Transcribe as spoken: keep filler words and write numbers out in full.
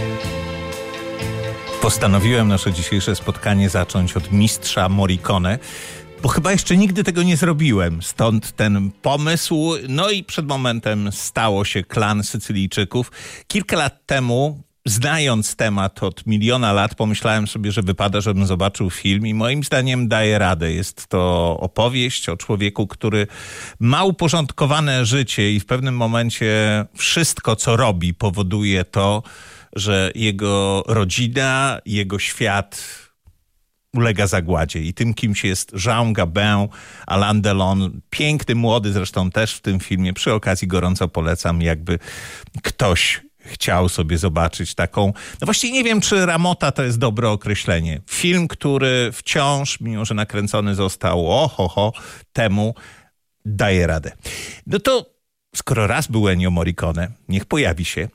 Postanowiłem nasze dzisiejsze spotkanie zacząć od mistrza Morricone, bo chyba jeszcze nigdy tego nie zrobiłem. Stąd ten pomysł. No i przed momentem stało się Klan Sycylijczyków. Kilka lat temu, znając temat od miliona lat, pomyślałem sobie, że wypada, żebym zobaczył film i moim zdaniem daje radę. Jest to opowieść o człowieku, który ma uporządkowane życie i w pewnym momencie wszystko, co robi, powoduje to, że jego rodzina, jego świat ulega zagładzie. I tym kimś jest Jean Gabin, Alain Delon, piękny, młody zresztą też w tym filmie. Przy okazji gorąco polecam, jakby ktoś chciał sobie zobaczyć taką... No właściwie nie wiem, czy ramota to jest dobre określenie. Film, który wciąż, mimo że nakręcony został oho, ho, temu, daje radę. No to skoro raz był Ennio Morricone, niech pojawi się